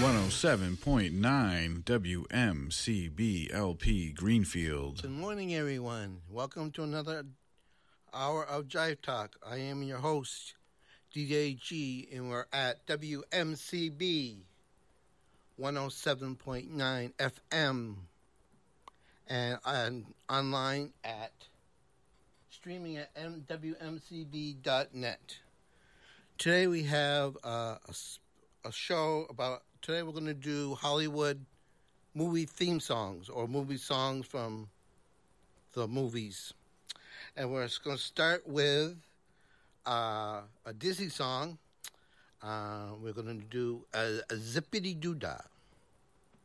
107.9 WMCB LP Greenfield. Good morning, everyone. Welcome to another hour of Jive Talk. I am your host, DJ G, and we're at WMCB 107.9 FM and online at streaming at WMCB.net. Today we have a show about. Today we're going to do Hollywood movie theme songs or movie songs from the movies. And we're going to start with a Disney song. We're going to do a Zippity Doo Dah.